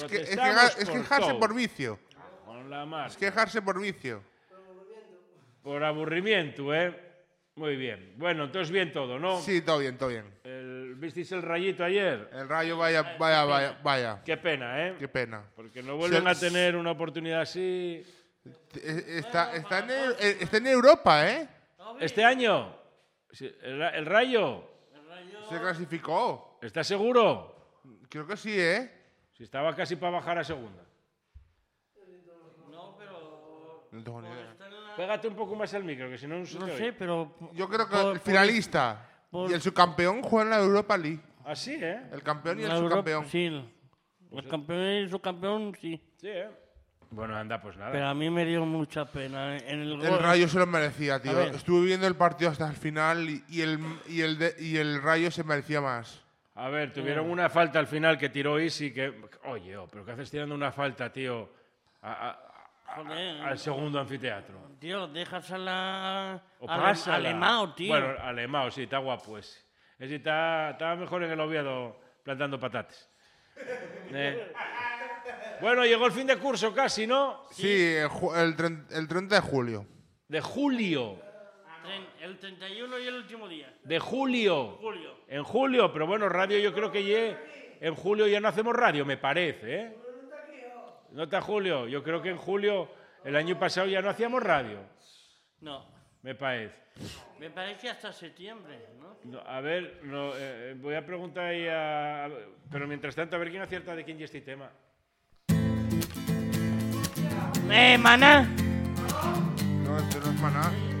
Es quejarse por vicio. Con la marca. Es quejarse por vicio. Por aburrimiento, ¿eh? Muy bien. Bueno, entonces bien todo, ¿no? Sí, todo bien, todo bien. ¿Visteis el Rayito ayer? El Rayo, vaya. Qué pena, ¿eh? Qué pena. Porque no vuelven a tener una oportunidad así. Está en Europa, ¿eh? ¿Este año? Sí, ¿El Rayo? Se clasificó. ¿Estás seguro? Creo que sí, ¿eh? Si estaba casi para bajar a segunda. No, pero... No tengo ni idea. Pégate un poco más al micro, que si no se te No oye. sé, pero... Yo creo que el finalista y el subcampeón juegan la Europa League. Ah, sí, ¿eh? El campeón y el La Europa- subcampeón. Sí, el campeón y el subcampeón, sí. Sí, ¿eh? Bueno, anda, pues nada. Pero a mí me dio mucha pena. En el El gol, Rayo se lo merecía, tío. A ver. Estuve viendo el partido hasta el final y el Rayo se merecía más. A ver, tuvieron una falta al final que tiró Isi que... Oye, ¿pero qué haces tirando una falta, tío? Joder. Al segundo anfiteatro. Tío, déjasela O al pásala. Alemão, tío. Bueno, Alemão, sí, está guapo ese. Ese está mejor en el Oviedo plantando patates. Bueno, llegó el fin de curso casi, ¿no? Sí, el 30 de julio. De julio. El 31 y el último día. De julio. Julio. En julio, pero bueno, radio yo creo que en julio ya no hacemos radio, me parece, ¿eh? ¿No está Julio? Yo creo que en julio, el año pasado ya no hacíamos radio, No. me parece. Me parece hasta septiembre, ¿no? No, a ver, voy a preguntar ahí pero mientras tanto, a ver quién acierta de quién ya este tema. Maná. No, esto no es Maná.